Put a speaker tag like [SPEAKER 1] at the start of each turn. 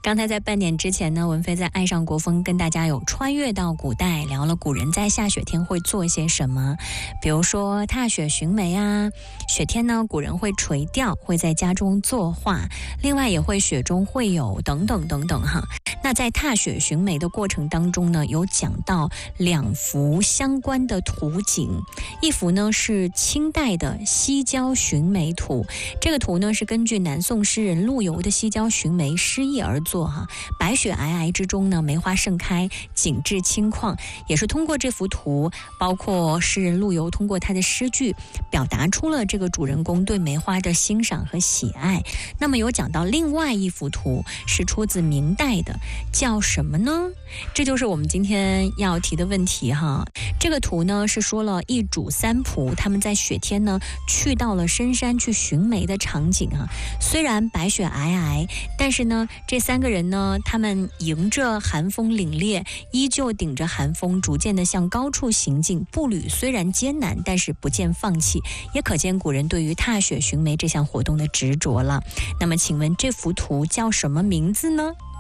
[SPEAKER 1] 刚才在半点之前呢，文飞在爱上国风跟大家有穿越到古代，聊了古人在下雪天会做些什么，比如说踏雪寻梅啊，雪天呢古人会垂钓，会在家中作画，另外也会雪中会友等等等等哈。那在踏雪寻梅的过程当中呢，有讲到2幅相关的图景，一幅呢是清代的西郊寻梅图，这个图呢是根据南宋诗人陆游的西郊寻梅诗意而作哈。白雪皑皑之中呢，梅花盛开，景致清旷，也是通过这幅图，包括诗人陆游通过他的诗句，表达出了这个主人公对梅花的欣赏和喜爱。那么有讲到另外一幅图是出自明代的，叫什么呢？这就是我们今天要提的问题哈。这个图呢是说了一主三仆，他们在雪天呢去到了深山去寻梅的场景啊。虽然白雪皑皑，但是呢这3个人呢，他们迎着寒风凛冽，依旧顶着寒风逐渐的向高处行进，步履虽然艰难，但是不见放弃，也可见古人对于踏雪寻梅这项活动的执着了。那么请问这幅图叫什么名字呢？